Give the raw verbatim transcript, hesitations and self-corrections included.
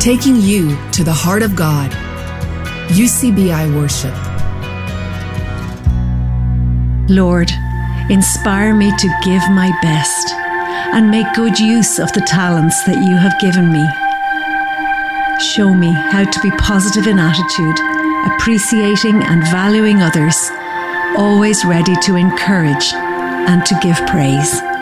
taking you to the heart of God. U C B I Worship. Lord, inspire me to give my best and make good use of the talents that you have given me. Show me how to be positive in attitude, appreciating and valuing others, always ready to encourage and to give praise.